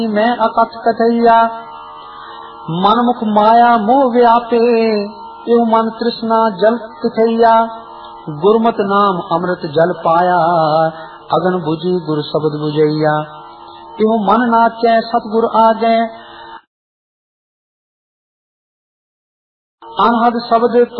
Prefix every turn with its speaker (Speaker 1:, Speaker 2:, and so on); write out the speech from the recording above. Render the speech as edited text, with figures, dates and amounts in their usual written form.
Speaker 1: मैं अकथ कथैया मन मुख माया मोह व्यापे एवं मन तृष्णा जल तिथैया गुरमत नाम अमृत जल पाया अगन बुझी गुर शब्द बुझैया एवं मन नाचै सतगुर आगे अनहद शब्द